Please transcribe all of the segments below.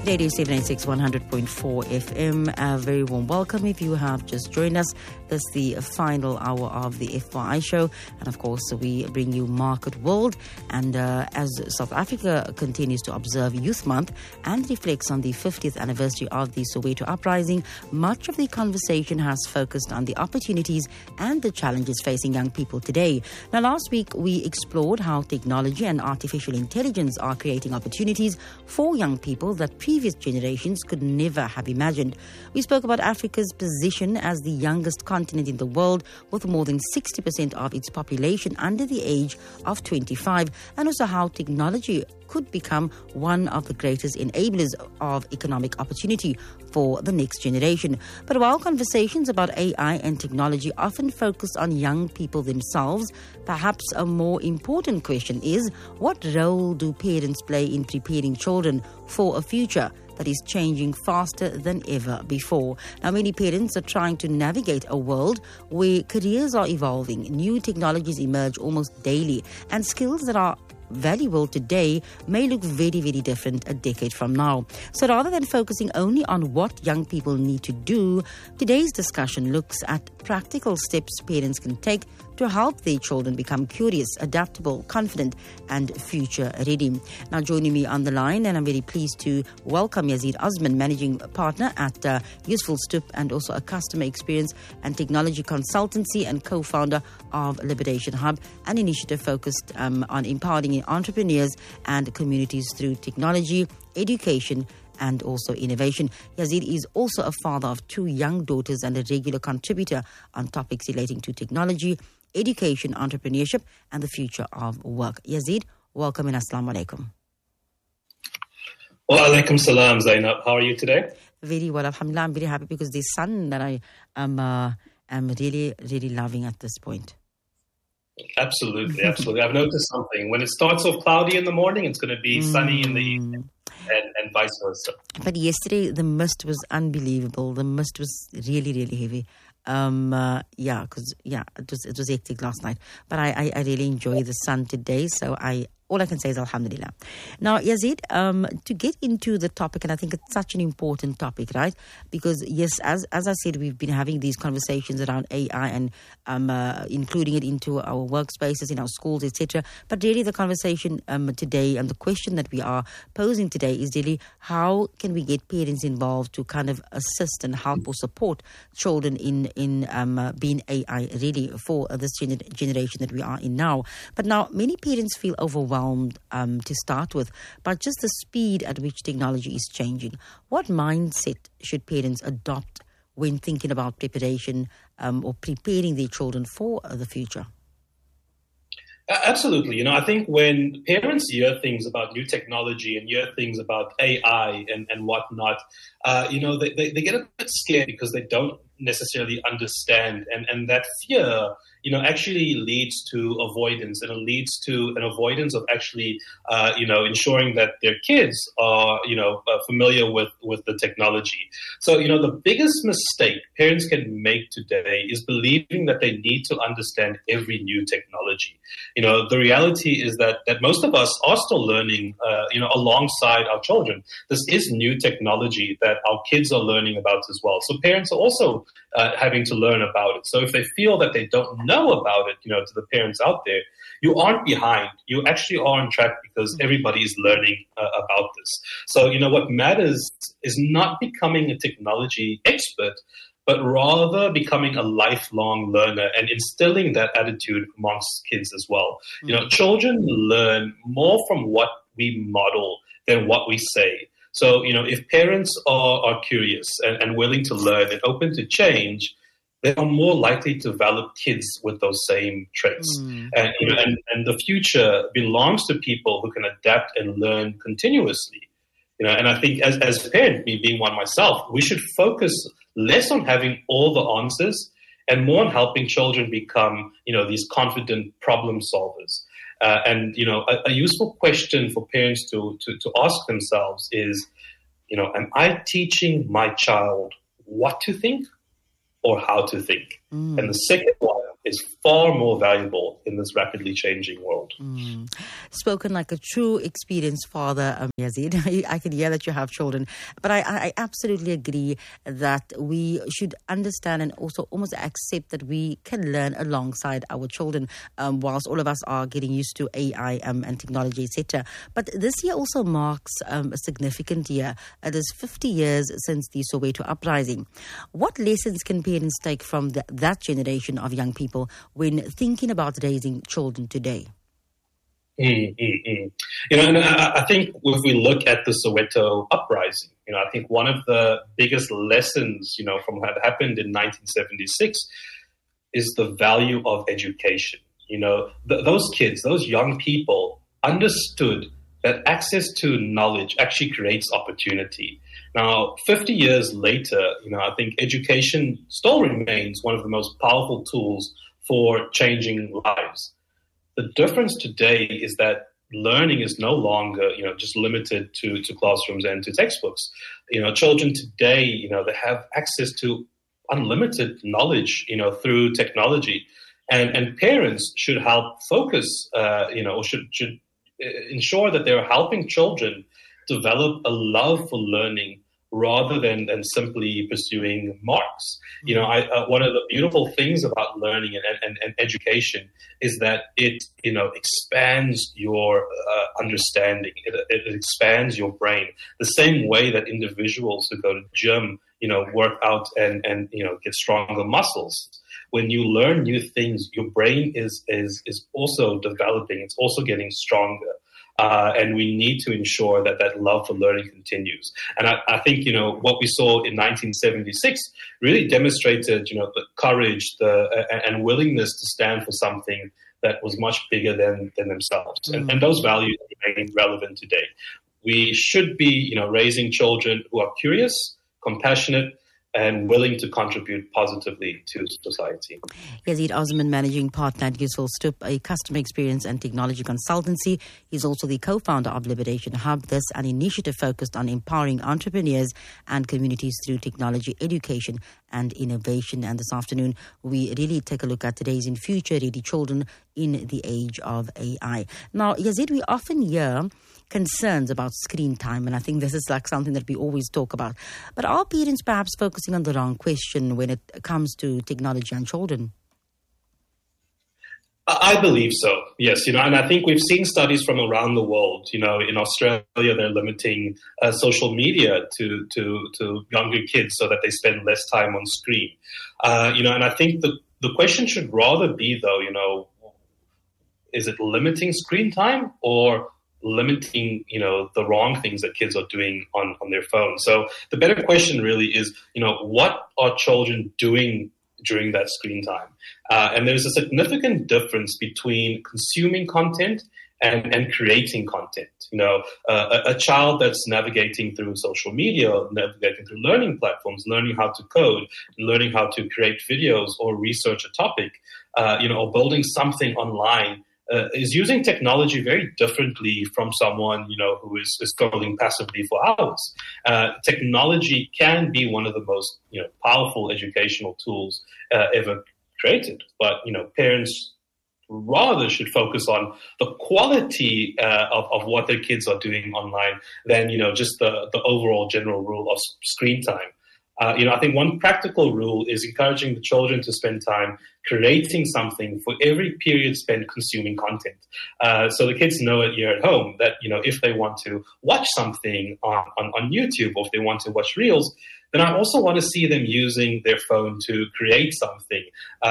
Radio 786 100.4 FM. A very warm welcome if you have just joined us. This is the final hour of the FYI show. And of course, we bring you Market World. And as South Africa continues to observe Youth Month and reflects on the 50th anniversary of the Soweto uprising, much of the conversation has focused on the opportunities and the challenges facing young people today. Now, last week, we explored how technology and artificial intelligence are creating opportunities for young people that previous generations could never have imagined. We spoke about Africa's position as the youngest continent in the world, with more than 60% of its population under the age of 25, and also how technology could become one of the greatest enablers of economic opportunity for the next generation. But while conversations about AI and technology often focus on young people themselves, perhaps a more important question is, what role do parents play in preparing children for a future that is changing faster than ever before? Now, many parents are trying to navigate a world where careers are evolving, new technologies emerge almost daily, and skills that are valuable today may look very, very different a decade from now. So rather than focusing only on what young people need to do, today's discussion looks at practical steps parents can take to help their children become curious, adaptable, confident, and future ready. Now, joining me on the line, and I'm very pleased to welcome Yazid Osman, Managing Partner at Useful Stoop, and also a customer experience and technology consultancy and co-founder of Liberation Hub, an initiative focused on empowering entrepreneurs and communities through technology, education, and also innovation. Yazid is also a father of 2 young daughters and a regular contributor on topics relating to technology, education, entrepreneurship, and the future of work. Yazid, welcome and assalamu alaikum. Wa alaikum salam, Zainab. How are you today? Very well, alhamdulillah. I'm very happy because the sun that I am really, really loving at this point. Absolutely, absolutely. I've noticed something. When it starts off cloudy in the morning, it's going to be sunny in the evening, and vice versa. But yesterday, the mist was unbelievable. The mist was really, really heavy. It was hectic last night. But I really enjoy the sun today. So all I can say is alhamdulillah. Now, Yazid, to get into the topic, and I think it's such an important topic, right? Because, yes, as I said, we've been having these conversations around AI and including it into our workspaces, in our schools, etc. But really the conversation today and the question that we are posing today is really how can we get parents involved to kind of assist and help or support children in being AI ready for this generation that we are in now. But now many parents feel overwhelmed to start with, but just the speed at which technology is changing. What mindset should parents adopt when thinking about preparation or preparing their children for the future? Absolutely. I think when parents hear things about new technology and hear things about AI and whatnot, they get a bit scared because they don't necessarily understand. And that fear, actually leads to avoidance, and it leads to an avoidance of actually, ensuring that their kids are, familiar with the technology. So, the biggest mistake parents can make today is believing that they need to understand every new technology. The reality is that most of us are still learning, alongside our children. This is new technology that our kids are learning about as well. So parents are also having to learn about it. So if they feel that they don't know about it, to the parents out there, you aren't behind. You actually are on track because everybody is learning about this. So, what matters is not becoming a technology expert, but rather becoming a lifelong learner and instilling that attitude amongst kids as well. Children learn more from what we model than what we say. So, if parents are curious and willing to learn and open to change, they are more likely to develop kids with those same traits. And the future belongs to people who can adapt and learn continuously. And I think as a parent, me being one myself, we should focus less on having all the answers and more on helping children become, these confident problem solvers. A useful question for parents to ask themselves is, am I teaching my child what to think or how to think? And the second one is far more valuable in this rapidly changing world. Spoken like a true experienced father, Yazid. I can hear that you have children, but I absolutely agree that we should understand and also almost accept that we can learn alongside our children, whilst all of us are getting used to AI and technology, etc. But this year also marks a significant year. It is 50 years since the Soweto uprising. What lessons can parents take from that generation of young people when thinking about raising children today? You know, and I think if we look at the Soweto uprising, you know, I think one of the biggest lessons, you know, from what happened in 1976 is the value of education. You know, those kids, those young people understood that access to knowledge actually creates opportunity. Now, 50 years later, you know, I think education still remains one of the most powerful tools for changing lives. The difference today is that learning is no longer, you know, just limited to classrooms and to textbooks. You know, children today, you know, they have access to unlimited knowledge, you know, through technology, and parents should help focus, you know, or should ensure that they're helping children develop a love for learning rather than simply pursuing marks. You know, one of the beautiful things about learning and education is that it, you know, expands your understanding. It expands your brain. The same way that individuals who go to the gym, you know, work out and you know, get stronger muscles. When you learn new things, your brain is also developing. It's also getting stronger. And we need to ensure that love for learning continues. And I think, you know, what we saw in 1976 really demonstrated, you know, the courage and willingness to stand for something that was much bigger than themselves. And those values remain relevant today. We should be, you know, raising children who are curious, compassionate, and willing to contribute positively to society. Yazid Osman, Managing Partner at Useful Stoop, a customer experience and technology consultancy. He's also the co-founder of Liberation Hub. This an initiative focused on empowering entrepreneurs and communities through technology, education and innovation. And this afternoon, we really take a look at today's and future ready children in the age of AI. Now, Yazid, we often hear concerns about screen time, and I think this is like something that we always talk about. But are parents perhaps focusing on the wrong question when it comes to technology and children? I believe so, yes. You know, and I think we've seen studies from around the world. You know, in Australia, they're limiting social media to younger kids so that they spend less time on screen. You know, and I think the question should rather be, though, you know, is it limiting screen time or limiting, you know, the wrong things that kids are doing on their phone? So the better question really is, you know, what are children doing during that screen time? And there's a significant difference between consuming content and creating content. You know, a child that's navigating through social media, navigating through learning platforms, learning how to code, learning how to create videos or research a topic, you know, or building something online, is using technology very differently from someone, you know, who is scrolling passively for hours. Technology can be one of the most, you know, powerful educational tools ever created. But, you know, parents rather should focus on the quality of what their kids are doing online than, you know, just the overall general rule of screen time. You know, I think one practical rule is encouraging the children to spend time creating something for every period spent consuming content. So the kids know it here at home that, you know, if they want to watch something on YouTube or if they want to watch Reels, then I also want to see them using their phone to create something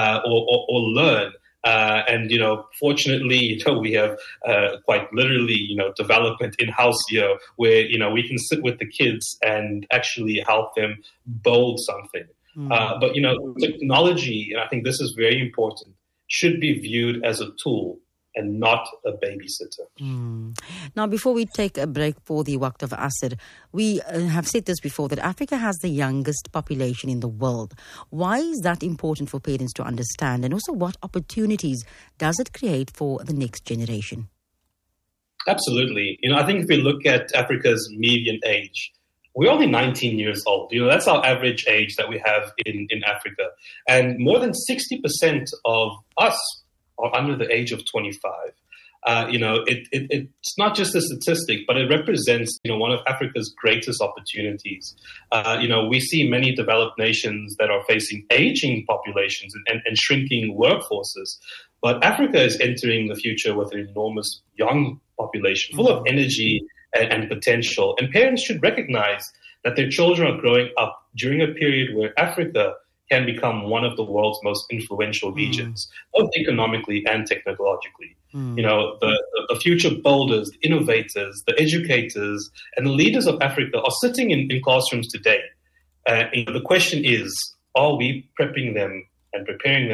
or learn. And, you know, fortunately, you know, we have quite literally, you know, development in-house here where, you know, we can sit with the kids and actually help them build something. But, you know, technology, and I think this is very important, should be viewed as a tool and not a babysitter. Now, before we take a break for the Waqt of Asr, we have said this before, that Africa has the youngest population in the world. Why is that important for parents to understand? And also, what opportunities does it create for the next generation? Absolutely. You know, I think if we look at Africa's median age, we're only 19 years old. That's our average age that we have in Africa. And more than 60% of us are under the age of 25. It's not just a statistic, but it represents, one of Africa's greatest opportunities. We see many developed nations that are facing aging populations and shrinking workforces. But Africa is entering the future with an enormous young population full of energy and potential. And parents should recognize that their children are growing up during a period where Africa can become one of the world's most influential regions, both economically and technologically. The future builders, the innovators, the educators, and the leaders of Africa are sitting in classrooms today. The question is, are we prepping them and preparing them